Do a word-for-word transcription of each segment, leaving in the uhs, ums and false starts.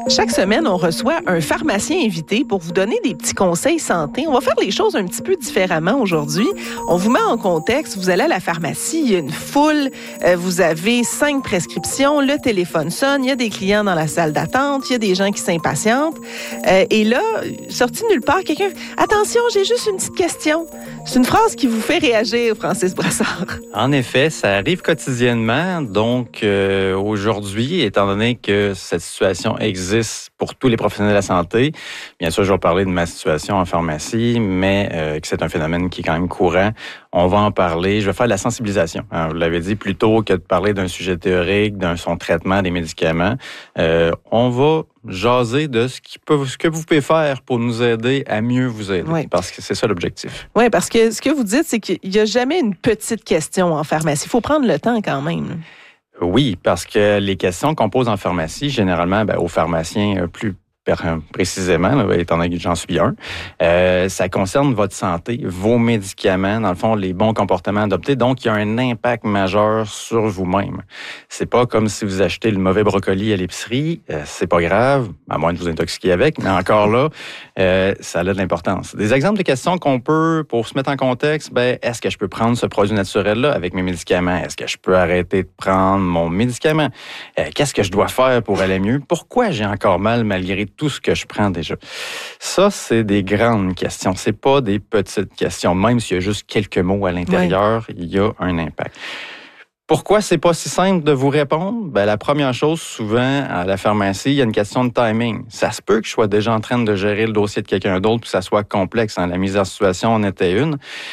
Chaque semaine, on reçoit un pharmacien invité pour vous donner des petits conseils santé. On va faire les choses un petit peu différemment aujourd'hui. On vous met en contexte. Vous allez à la pharmacie, il y a une foule, euh, vous avez cinq prescriptions, le téléphone sonne, il y a des clients dans la salle d'attente, il y a des gens qui s'impatientent. Euh, et là, sorti de nulle part, quelqu'un « Attention, j'ai juste une petite question ». C'est une phrase qui vous fait réagir, Francis Brassard. En effet, ça arrive quotidiennement. Donc, euh, aujourd'hui, étant donné que cette situation existe pour tous les professionnels de la santé, bien sûr, je vais parler de ma situation en pharmacie, mais euh, que c'est un phénomène qui est quand même courant. On va en parler. Je vais faire de la sensibilisation. Hein, vous l'avez dit, plutôt que de parler d'un sujet théorique, d'un son traitement des médicaments, euh, on va jaser de ce, qui peut, ce que vous pouvez faire pour nous aider à mieux vous aider. Oui. Parce que c'est ça l'objectif. Oui, parce que ce que vous dites, c'est qu'il n'y a jamais une petite question en pharmacie. Il faut prendre le temps quand même. Oui, parce que les questions qu'on pose en pharmacie, généralement, ben, aux pharmaciens plus précisément, là, étant donné que j'en suis un, euh, ça concerne votre santé, vos médicaments, dans le fond, les bons comportements adoptés. Donc, il y a un impact majeur sur vous-même. C'est pas comme si vous achetez le mauvais brocoli à l'épicerie, euh, c'est pas grave, à moins de vous intoxiquer avec, mais encore là, euh, ça a de l'importance. Des exemples de questions qu'on peut, pour se mettre en contexte, ben, est-ce que je peux prendre ce produit naturel-là avec mes médicaments? Est-ce que je peux arrêter de prendre mon médicament? Euh, qu'est-ce que je dois faire pour aller mieux? Pourquoi j'ai encore mal malgré tout ce que je prends déjà? Ça, c'est des grandes questions. C'est pas des petites questions. Même s'il y a juste quelques mots à l'intérieur, oui. Il y a un impact. Pourquoi c'est pas si simple de vous répondre? Ben, la première chose, souvent, à la pharmacie, il y a une question de timing. Ça se peut que je sois déjà en train de gérer le dossier de quelqu'un d'autre, puis que ça soit complexe. Hein. La mise en situation en était une.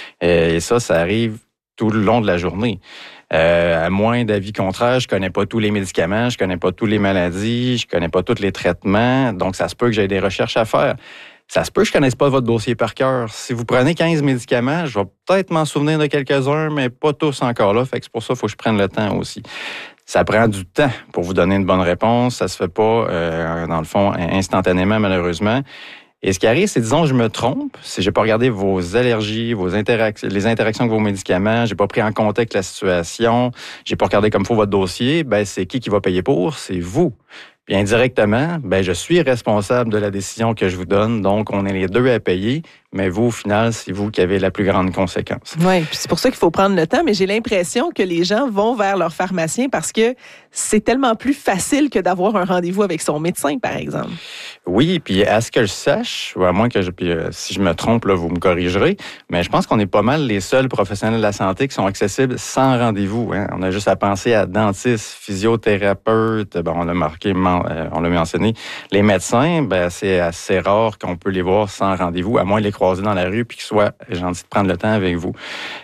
Et ça, ça arrive tout le long de la journée. Euh, à moins d'avis contraire, je connais pas tous les médicaments, je connais pas toutes les maladies, je connais pas tous les traitements, donc ça se peut que j'ai des recherches à faire. Ça se peut que je connaisse pas votre dossier par cœur. Si vous prenez quinze médicaments, je vais peut-être m'en souvenir de quelques-uns, mais pas tous encore là, fait que c'est pour ça qu'il faut que je prenne le temps aussi. Ça prend du temps pour vous donner une bonne réponse, ça se fait pas, euh, dans le fond, instantanément, malheureusement. Et ce qui arrive, c'est, disons, je me trompe, si j'ai pas regardé vos allergies, vos interactions, les interactions avec vos médicaments, j'ai pas pris en compte la situation, j'ai pas regardé comme faut votre dossier, ben c'est qui qui va payer pour? C'est vous. Puis indirectement, ben je suis responsable de la décision que je vous donne, donc on est les deux à payer, mais vous, au final, c'est vous qui avez la plus grande conséquence. Oui, puis c'est pour ça qu'il faut prendre le temps, mais j'ai l'impression que les gens vont vers leur pharmacien parce que c'est tellement plus facile que d'avoir un rendez-vous avec son médecin, par exemple. Oui, puis à ce que je sache, ou à moins que je, puis, euh, si je me trompe, là, vous me corrigerez, mais je pense qu'on est pas mal les seuls professionnels de la santé qui sont accessibles sans rendez-vous. Hein. On a juste à penser à dentiste, physiothérapeute, bon, on a marqué, euh, on l'a mentionné, les médecins, ben c'est assez rare qu'on peut les voir sans rendez-vous, à moins de les croiser dans la rue puis qu'ils soient gentils de prendre le temps avec vous.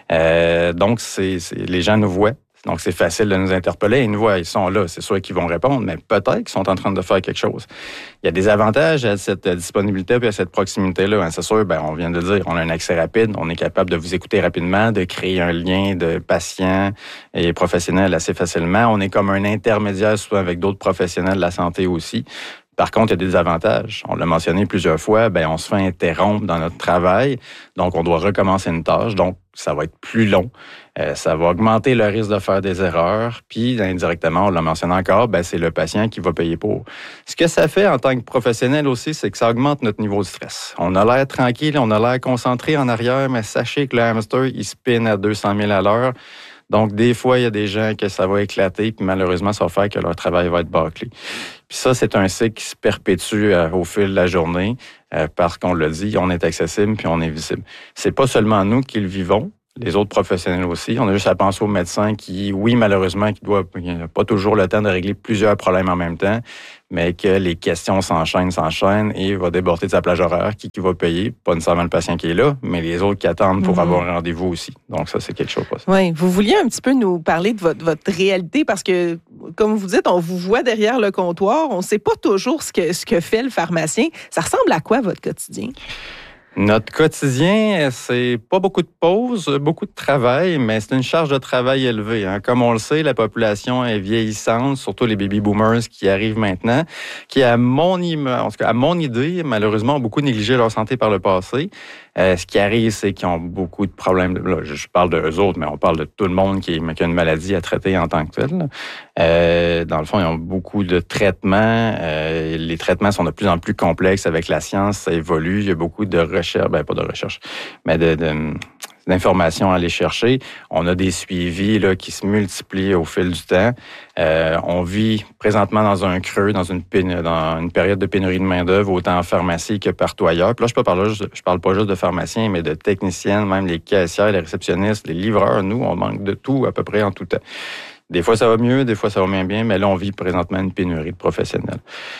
Euh, donc, c'est, c'est, les gens nous voient. Donc, c'est facile de nous interpeller. Ils nous voient, ils sont là. C'est sûr qu'ils vont répondre, mais peut-être qu'ils sont en train de faire quelque chose. Il y a des avantages à cette disponibilité et à cette proximité-là. C'est sûr, ben, on vient de le dire, on a un accès rapide. On est capable de vous écouter rapidement, de créer un lien de patient et professionnel assez facilement. On est comme un intermédiaire souvent avec d'autres professionnels de la santé aussi. Par contre, il y a des avantages. On l'a mentionné plusieurs fois, ben on se fait interrompre dans notre travail, donc on doit recommencer une tâche, donc ça va être plus long. Euh, ça va augmenter le risque de faire des erreurs, puis indirectement, on l'a mentionné encore, ben c'est le patient qui va payer pour. Ce que ça fait en tant que professionnel aussi, c'est que ça augmente notre niveau de stress. On a l'air tranquille, on a l'air concentré en arrière, mais sachez que le hamster, il spinne à deux cent mille à l'heure. Donc, des fois, il y a des gens que ça va éclater, puis malheureusement, ça va faire que leur travail va être bâclé. Puis ça, c'est un cycle qui se perpétue euh, au fil de la journée, euh, parce qu'on l'a dit, on est accessible, puis on est visible. C'est pas seulement nous qui le vivons, les autres professionnels aussi. On a juste à penser aux médecins qui, oui, malheureusement, qui doivent pas toujours le temps de régler plusieurs problèmes en même temps, mais que les questions s'enchaînent, s'enchaînent et va déborder de sa plage horaire. Qui, qui va payer? Pas nécessairement le patient qui est là, mais les autres qui attendent pour mmh. avoir un rendez-vous aussi. Donc ça, c'est quelque chose. Oui, vous vouliez un petit peu nous parler de votre, votre réalité parce que, comme vous dites, on vous voit derrière le comptoir. On ne sait pas toujours ce que, ce que fait le pharmacien. Ça ressemble à quoi, votre quotidien? Notre quotidien, c'est pas beaucoup de pauses, beaucoup de travail, mais c'est une charge de travail élevée. Hein. Comme on le sait, la population est vieillissante, surtout les baby boomers qui arrivent maintenant, qui, à mon, en tout cas, à mon idée, malheureusement, ont beaucoup négligé leur santé par le passé. Euh, ce qui arrive, c'est qu'ils ont beaucoup de problèmes. Là, je parle d'eux autres, mais on parle de tout le monde qui, qui a une maladie à traiter en tant que telle. Euh, dans le fond, ils ont beaucoup de traitements. Euh, les traitements sont de plus en plus complexes avec la science, ça évolue. Il y a beaucoup de recherche, ben pas de recherche, mais de, de d'informations à aller chercher. On a des suivis là, qui se multiplient au fil du temps. Euh, on vit présentement dans un creux, dans une, pénu- dans une période de pénurie de main-d'œuvre, autant en pharmacie que partout ailleurs. Puis là, je ne parle, je parle pas juste de pharmaciens, mais de techniciennes, même les caissières, les réceptionnistes, les livreurs. Nous, on manque de tout à peu près en tout temps. Des fois, ça va mieux, des fois, ça va moins bien, mais là, on vit présentement une pénurie de professionnels.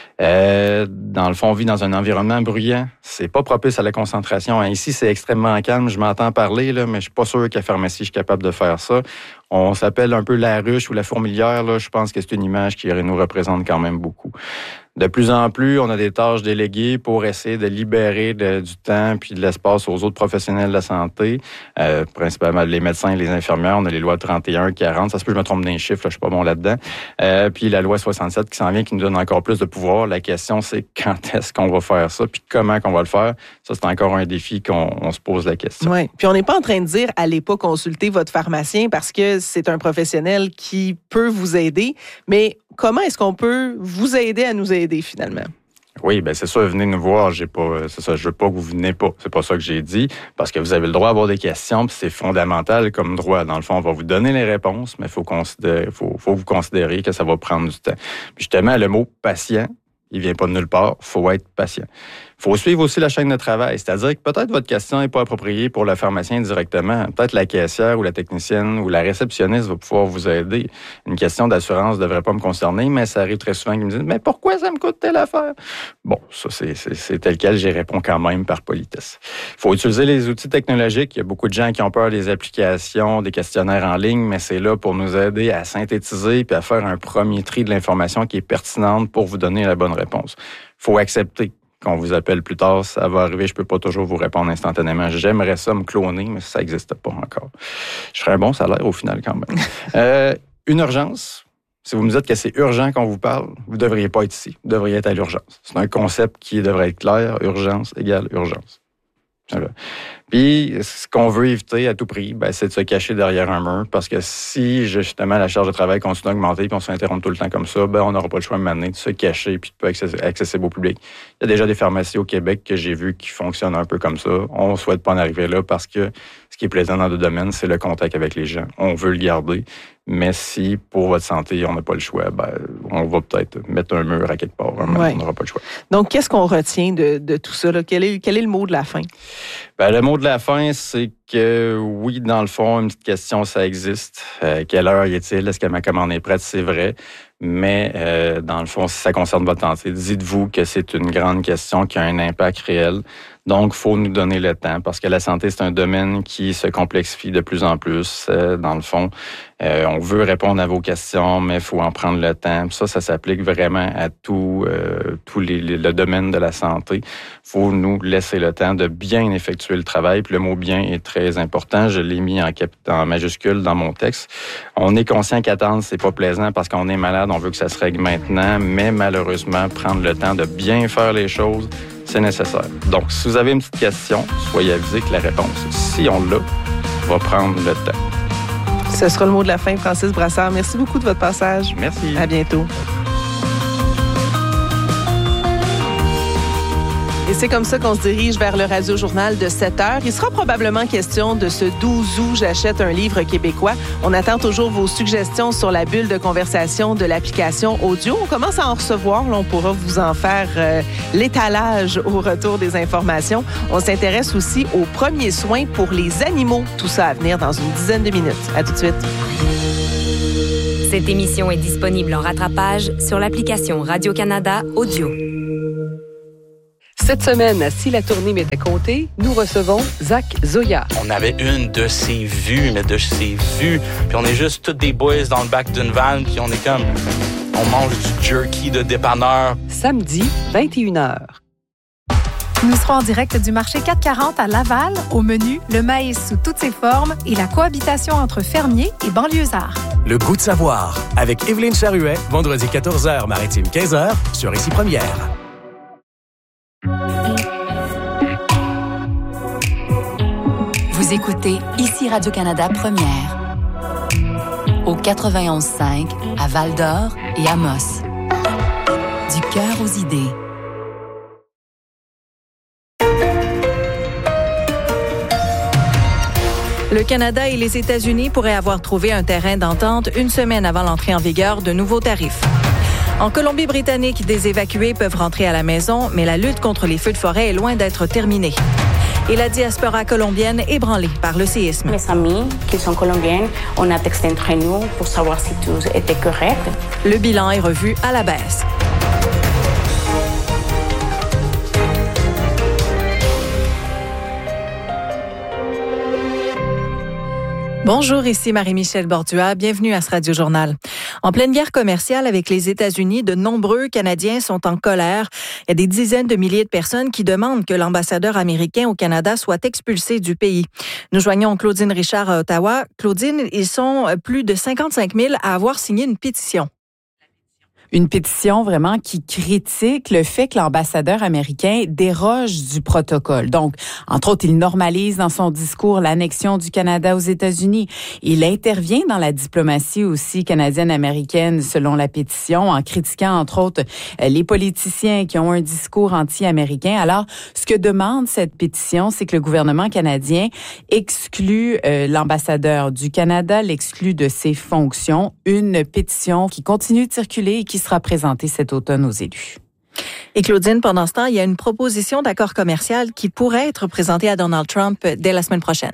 Euh, dans le fond, on vit dans un environnement bruyant. C'est pas propice à la concentration. Ici, c'est extrêmement calme. Je m'entends parler, là, mais je suis pas sûr qu'à pharmacie, je suis capable de faire ça. On s'appelle un peu la ruche ou la fourmilière. Là. Je pense que c'est une image qui nous représente quand même beaucoup. De plus en plus, on a des tâches déléguées pour essayer de libérer de, du temps puis de l'espace aux autres professionnels de la santé, euh, principalement les médecins et les infirmières. On a les lois trente et un, quarante. Ça se peut que je me trompe dans les chiffres, là, je suis pas bon là-dedans. Euh, puis la loi soixante-sept qui s'en vient, qui nous donne encore plus de pouvoir. La question, c'est quand est-ce qu'on va faire ça puis comment qu'on va le faire. Ça, c'est encore un défi qu'on on se pose la question. Oui. Puis on n'est pas en train de dire « allez pas consulter votre pharmacien » parce que c'est un professionnel qui peut vous aider, mais comment est-ce qu'on peut vous aider à nous aider finalement? Oui, bien c'est ça, venez nous voir, j'ai pas c'est ça, je veux pas que vous venez pas. C'est pas ça que j'ai dit, parce que vous avez le droit d'avoir des questions, puis c'est fondamental comme droit. Dans le fond, on va vous donner les réponses, mais il faut considérer, faut, faut vous considérer que ça va prendre du temps. Puis justement, le mot patient, il vient pas de nulle part, faut être patient. Il faut suivre aussi la chaîne de travail, c'est-à-dire que peut-être votre question n'est pas appropriée pour le pharmacien directement. Peut-être la caissière ou la technicienne ou la réceptionniste va pouvoir vous aider. Une question d'assurance ne devrait pas me concerner, mais ça arrive très souvent qu'ils me disent « Mais pourquoi ça me coûte telle affaire? » Bon, ça, c'est, c'est, c'est tel quel, j'y réponds quand même par politesse. Il faut utiliser les outils technologiques. Il y a beaucoup de gens qui ont peur des applications, des questionnaires en ligne, mais c'est là pour nous aider à synthétiser puis à faire un premier tri de l'information qui est pertinente pour vous donner la bonne réponse. Il faut accepter qu'on vous appelle plus tard, ça va arriver, je peux pas toujours vous répondre instantanément. J'aimerais ça me cloner, mais ça n'existe pas encore. Je ferais un bon salaire au final quand même. euh, une urgence, si vous me dites que c'est urgent qu'on vous parle, vous ne devriez pas être ici. Vous devriez être à l'urgence. C'est un concept qui devrait être clair. Urgence égale urgence. Voilà. Puis, ce qu'on veut éviter à tout prix, ben, c'est de se cacher derrière un mur, parce que si, justement, la charge de travail continue à augmenter puis on s'interrompt tout le temps comme ça, ben, on n'aura pas le choix de m'amener de se cacher puis de pas être accessible au public. Il y a déjà des pharmacies au Québec que j'ai vu qui fonctionnent un peu comme ça. On ne souhaite pas en arriver là parce que ce qui est plaisant dans le domaine, c'est le contact avec les gens. On veut le garder, mais si, pour votre santé, on n'a pas le choix, ben, on va peut-être mettre un mur à quelque part. Hein, ouais. On n'aura pas le choix. Donc, qu'est-ce qu'on retient de, de tout ça? Là? Quel est, quel est le mot de la fin? Ben, le mot de la fin, c'est que oui, dans le fond, une petite question, ça existe. Euh, quelle heure y est-il? Est-ce que ma commande est prête? C'est vrai. Mais euh, dans le fond, si ça concerne votre santé, dites-vous que c'est une grande question qui a un impact réel. Donc, il faut nous donner le temps parce que la santé, c'est un domaine qui se complexifie de plus en plus. Euh, dans le fond, euh, on veut répondre à vos questions, mais il faut en prendre le temps. Ça, ça s'applique vraiment à tout, euh, tout les, les, le domaine de la santé. Il faut nous laisser le temps de bien effectuer le travail. Puis le mot « bien » est très important. Je l'ai mis en, cap- en majuscule dans mon texte. On est conscient qu'attendre, c'est pas plaisant parce qu'on est malade, on veut que ça se règle maintenant, mais malheureusement, prendre le temps de bien faire les choses, c'est nécessaire. Donc, si vous avez une petite question, soyez avisés que la réponse, si on l'a, va prendre le temps. Ce sera le mot de la fin, Francis Brassard. Merci beaucoup de votre passage. Merci. À bientôt. Et c'est comme ça qu'on se dirige vers le Radio-Journal de sept heures. Il sera probablement question de ce douze août, j'achète un livre québécois. On attend toujours vos suggestions sur la bulle de conversation de l'application audio. On commence à en recevoir. Là, on pourra vous en faire euh, l'étalage au retour des informations. On s'intéresse aussi aux premiers soins pour les animaux. Tout ça à venir dans une dizaine de minutes. À tout de suite. Cette émission est disponible en rattrapage sur l'application Radio-Canada Audio. Cette semaine, à Si la tournée m'était comptée, nous recevons Zach Zoya. On avait une de ses vues, mais de ses vues. Puis on est juste tous des boys dans le bac d'une van, puis on est comme... On mange du jerky de dépanneur. Samedi, vingt et une heures. Nous serons en direct du marché quatre cent quarante à Laval. Au menu, le maïs sous toutes ses formes et la cohabitation entre fermiers et banlieusards. Le goût de savoir, avec Évelyne Charuet, vendredi quatorze heures, maritime quinze heures, sur Ici Première. Vous écoutez ici Radio-Canada Première. Au quatre-vingt-onze cinq, à Val-d'Or et Amos. Du cœur aux idées. Le Canada et les États-Unis pourraient avoir trouvé un terrain d'entente une semaine avant l'entrée en vigueur de nouveaux tarifs. En Colombie-Britannique, des évacués peuvent rentrer à la maison, mais la lutte contre les feux de forêt est loin d'être terminée. Et la diaspora colombienne ébranlée par le séisme. Mes amis qui sont colombiennes, on a texté entre nous pour savoir si tout était correct. Le bilan est revu à la baisse. Bonjour, ici Marie-Michel Bordua. Bienvenue à ce Radio-Journal. En pleine guerre commerciale avec les États-Unis, de nombreux Canadiens sont en colère. Il y a des dizaines de milliers de personnes qui demandent que l'ambassadeur américain au Canada soit expulsé du pays. Nous joignons Claudine Richard à Ottawa. Claudine, ils sont plus de cinquante-cinq mille à avoir signé une pétition. Une pétition vraiment qui critique le fait que l'ambassadeur américain déroge du protocole. Donc, entre autres, il normalise dans son discours l'annexion du Canada aux États-Unis. Il intervient dans la diplomatie aussi canadienne-américaine, selon la pétition, en critiquant, entre autres, les politiciens qui ont un discours anti-américain. Alors, ce que demande cette pétition, c'est que le gouvernement canadien exclue euh, l'ambassadeur du Canada, l'exclue de ses fonctions. Une pétition qui continue de circuler et qui sera présenté cet automne aux élus. Et Claudine, pendant ce temps, il y a une proposition d'accord commercial qui pourrait être présentée à Donald Trump dès la semaine prochaine.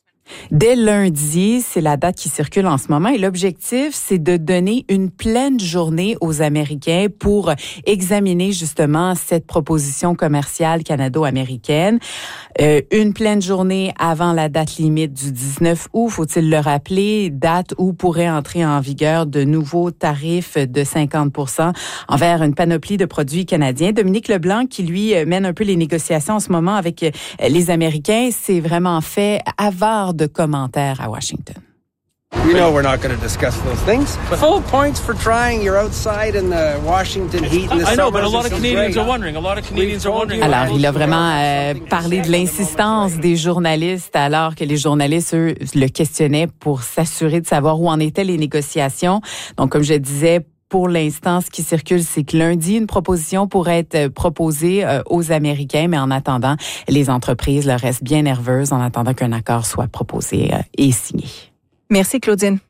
Dès lundi, c'est la date qui circule en ce moment et l'objectif, c'est de donner une pleine journée aux Américains pour examiner justement cette proposition commerciale canado-américaine. Euh, une pleine journée avant la date limite du dix-neuf août, faut-il le rappeler, date où pourraient entrer en vigueur de nouveaux tarifs de cinquante pour cent envers une panoplie de produits canadiens. Dominique Leblanc, qui lui mène un peu les négociations en ce moment avec les Américains, s'est vraiment fait avare de commentaires à Washington. You know we're not going to discuss those things. Full points for trying. You're outside in the Washington heat in the I know, but a lot of Canadians are wondering. A lot of Canadians are wondering. Alors, il a vraiment euh, parlé de l'insistance des journalistes alors que les journalistes, eux, le questionnaient pour s'assurer de savoir où en étaient les négociations. Donc, comme je disais, pour l'instant, ce qui circule, c'est que lundi, une proposition pourrait être proposée euh, aux Américains, mais en attendant, les entreprises leur restent bien nerveuses en attendant qu'un accord soit proposé euh, et signé. Merci, Claudine.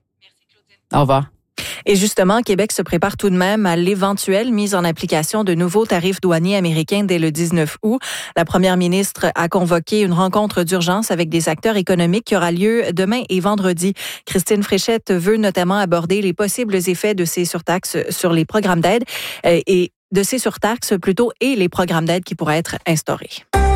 Au revoir. Et justement, Québec se prépare tout de même à l'éventuelle mise en application de nouveaux tarifs douaniers américains dès le dix-neuf août. La première ministre a convoqué une rencontre d'urgence avec des acteurs économiques qui aura lieu demain et vendredi. Christine Fréchette veut notamment aborder les possibles effets de ces surtaxes sur les programmes d'aide et de ces surtaxes plutôt et les programmes d'aide qui pourraient être instaurés.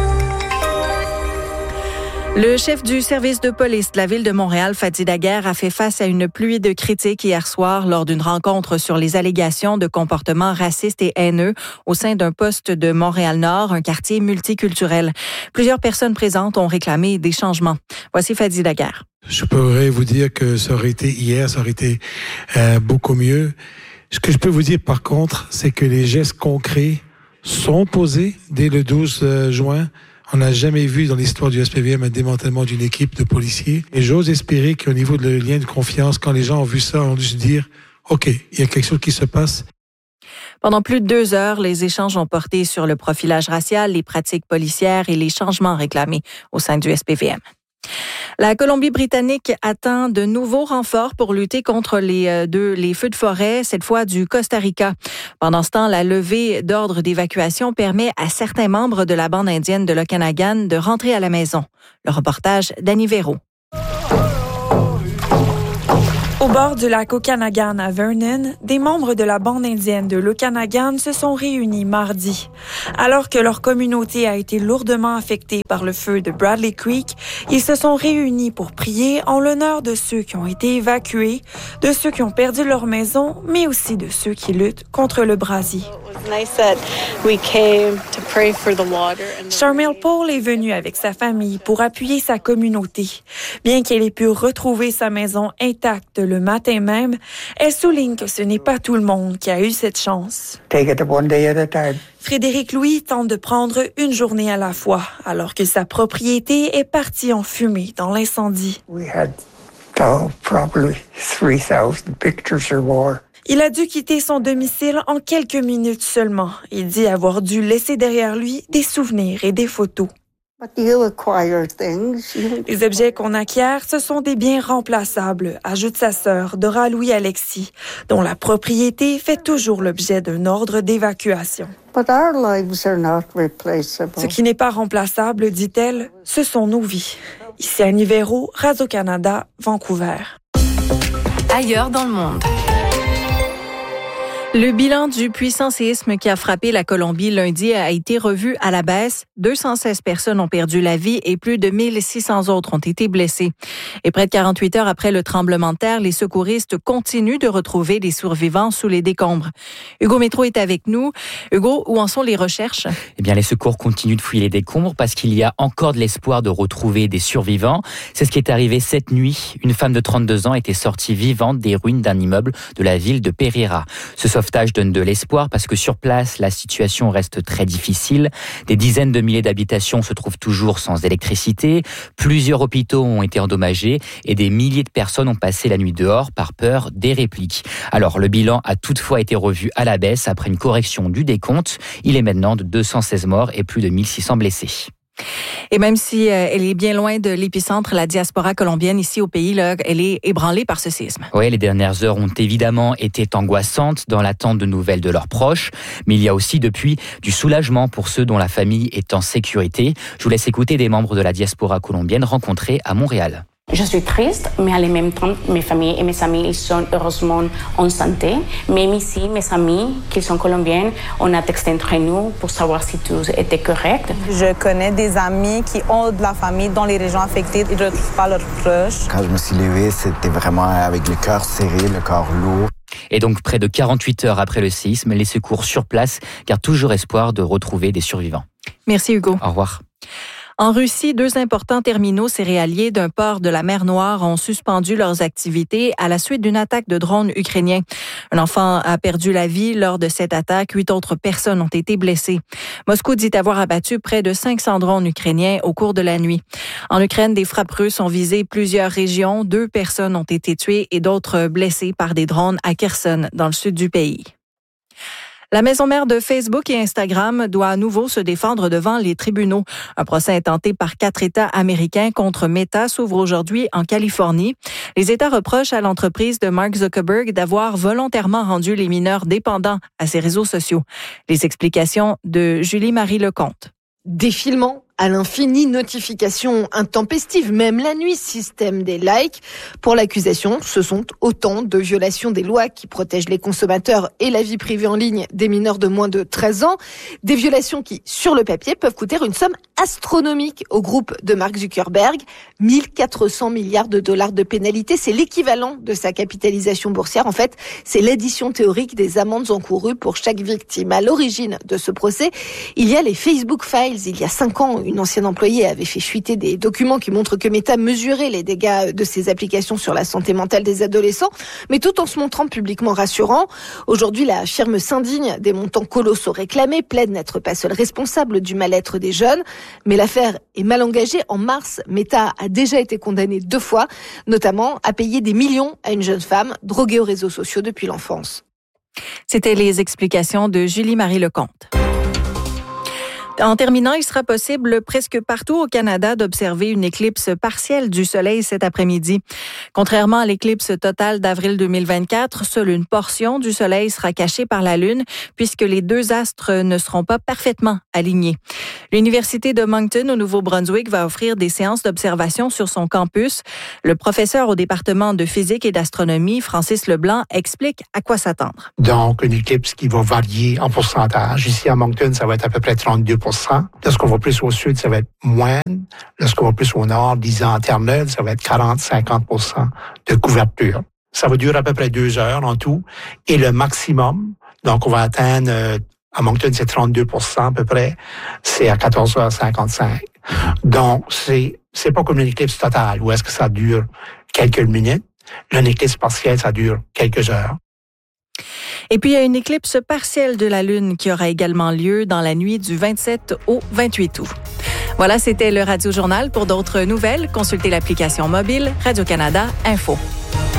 Le chef du service de police de la ville de Montréal, Fadi Daguerre, a fait face à une pluie de critiques hier soir lors d'une rencontre sur les allégations de comportements racistes et haineux au sein d'un poste de Montréal-Nord, un quartier multiculturel. Plusieurs personnes présentes ont réclamé des changements. Voici Fadi Daguerre. Je pourrais vous dire que ça aurait été hier, ça aurait été euh, beaucoup mieux. Ce que je peux vous dire par contre, c'est que les gestes concrets sont posés dès le douze juin. On n'a jamais vu dans l'histoire du S P V M un démantèlement d'une équipe de policiers. Et j'ose espérer qu'au niveau de le lien de confiance, quand les gens ont vu ça, ont dû se dire « OK, il y a quelque chose qui se passe ». Pendant plus de deux heures, les échanges ont porté sur le profilage racial, les pratiques policières et les changements réclamés au sein du S P V M. La Colombie-Britannique attend de nouveaux renforts pour lutter contre les, deux, les feux de forêt, cette fois du Costa Rica. Pendant ce temps, la levée d'ordre d'évacuation permet à certains membres de la bande indienne de l'Okanagan de rentrer à la maison. Le reportage d'Annie Véro. Au bord du lac Okanagan à Vernon, des membres de la bande indienne de l'Okanagan se sont réunis mardi. Alors que leur communauté a été lourdement affectée par le feu de Bradley Creek, ils se sont réunis pour prier en l'honneur de ceux qui ont été évacués, de ceux qui ont perdu leur maison, mais aussi de ceux qui luttent contre le brasier. Charmel Paul est venue avec sa famille pour appuyer sa communauté. Bien qu'elle ait pu retrouver sa maison intacte le matin même, elle souligne que ce n'est pas tout le monde qui a eu cette chance. Take it one day at a time. Frédéric Louis tente de prendre une journée à la fois, alors que sa propriété est partie en fumée dans l'incendie. We had oh, probably three thousand pictures or more. Il a dû quitter son domicile en quelques minutes seulement. Il dit avoir dû laisser derrière lui des souvenirs et des photos. Les objets qu'on acquiert, ce sont des biens remplaçables, ajoute sa sœur, Dora Louis-Alexis, dont la propriété fait toujours l'objet d'un ordre d'évacuation. Ce qui n'est pas remplaçable, dit-elle, ce sont nos vies. Ici à Nivero, Radio-Canada, Vancouver. Ailleurs dans le monde. Le bilan du puissant séisme qui a frappé la Colombie lundi a été revu à la baisse. deux cent seize personnes ont perdu la vie et plus de mille six cents autres ont été blessées. Et près de quarante-huit heures après le tremblement de terre, les secouristes continuent de retrouver les survivants sous les décombres. Hugo Métro est avec nous. Hugo, où en sont les recherches? Eh bien, les secours continuent de fouiller les décombres parce qu'il y a encore de l'espoir de retrouver des survivants. C'est ce qui est arrivé cette nuit. Une femme de trente-deux ans était sortie vivante des ruines d'un immeuble de la ville de Pereira. Ce sauvetage donne de l'espoir parce que sur place, la situation reste très difficile. Des dizaines de milliers d'habitations se trouvent toujours sans électricité. Plusieurs hôpitaux ont été endommagés et des milliers de personnes ont passé la nuit dehors par peur des répliques. Alors, le bilan a toutefois été revu à la baisse après une correction du décompte. Il est maintenant de deux cent seize morts et plus de mille six cents blessés. Et même si euh, elle est bien loin de l'épicentre, la diaspora colombienne ici au pays, là, elle est ébranlée par ce séisme. Oui, les dernières heures ont évidemment été angoissantes dans l'attente de nouvelles de leurs proches. Mais il y a aussi depuis du soulagement pour ceux dont la famille est en sécurité. Je vous laisse écouter des membres de la diaspora colombienne rencontrés à Montréal. Je suis triste, mais en même temps, mes familles et mes amis, ils sont heureusement en santé. Même ici, mes amis, qui sont colombiens, on a texté entre nous pour savoir si tout était correct. Je connais des amis qui ont de la famille dans les régions affectées. Ils ne retrouvent pas leurs proches. Quand je me suis levée, c'était vraiment avec le cœur serré, le corps lourd. Et donc, près de quarante-huit heures après le séisme, les secours sur place gardent toujours espoir de retrouver des survivants. Merci Hugo. Au revoir. En Russie, deux importants terminaux céréaliers d'un port de la mer Noire ont suspendu leurs activités à la suite d'une attaque de drones ukrainiens. Un enfant a perdu la vie lors de cette attaque. Huit autres personnes ont été blessées. Moscou dit avoir abattu près de cinq cents drones ukrainiens au cours de la nuit. En Ukraine, des frappes russes ont visé plusieurs régions. Deux personnes ont été tuées et d'autres blessées par des drones à Kherson, dans le sud du pays. La maison mère de Facebook et Instagram doit à nouveau se défendre devant les tribunaux. Un procès intenté par quatre États américains contre Meta s'ouvre aujourd'hui en Californie. Les États reprochent à l'entreprise de Mark Zuckerberg d'avoir volontairement rendu les mineurs dépendants à ses réseaux sociaux. Les explications de Julie-Marie Lecomte. Défilement à l'infini, notifications intempestives, même la nuit, système des likes. Pour l'accusation, ce sont autant de violations des lois qui protègent les consommateurs et la vie privée en ligne des mineurs de moins de treize ans. Des violations qui, sur le papier, peuvent coûter une somme astronomique au groupe de Mark Zuckerberg. mille quatre cents milliards de dollars de pénalité, c'est l'équivalent de sa capitalisation boursière. En fait, c'est l'addition théorique des amendes encourues pour chaque victime. À l'origine de ce procès, il y a les Facebook Files. Il y a cinq ans, une ancienne employée avait fait fuiter des documents qui montrent que Meta mesurait les dégâts de ses applications sur la santé mentale des adolescents, mais tout en se montrant publiquement rassurant. Aujourd'hui, la firme s'indigne des montants colossaux réclamés, plaide n'être pas seule responsable du mal-être des jeunes. Mais l'affaire est mal engagée. En mars, Meta a déjà été condamnée deux fois, notamment à payer des millions à une jeune femme droguée aux réseaux sociaux depuis l'enfance. C'était les explications de Julie-Marie Lecomte. En terminant, il sera possible presque partout au Canada d'observer une éclipse partielle du Soleil cet après-midi. Contrairement à l'éclipse totale d'avril deux mille vingt-quatre, seule une portion du Soleil sera cachée par la Lune puisque les deux astres ne seront pas parfaitement alignés. L'Université de Moncton au Nouveau-Brunswick va offrir des séances d'observation sur son campus. Le professeur au département de physique et d'astronomie, Francis Leblanc, explique à quoi s'attendre. Donc, une éclipse qui va varier en pourcentage. Ici, à Moncton, ça va être à peu près trente-deux pour cent. Lorsqu'on va plus au sud, ça va être moins. Lorsqu'on va plus au nord, disons en Terre-Neuve, ça va être quarante à cinquante pour cent de couverture. Ça va durer à peu près deux heures en tout. Et le maximum, donc on va atteindre euh, À Moncton, c'est trente-deux pour cent à peu près. C'est à quatorze heures cinquante-cinq. Donc, c'est, c'est pas comme une éclipse totale où est-ce que ça dure quelques minutes. Une éclipse partielle, ça dure quelques heures. Et puis, il y a une éclipse partielle de la Lune qui aura également lieu dans la nuit du vingt-sept au vingt-huit août. Voilà, c'était le Radio Journal. Pour d'autres nouvelles, consultez l'application mobile Radio-Canada Info.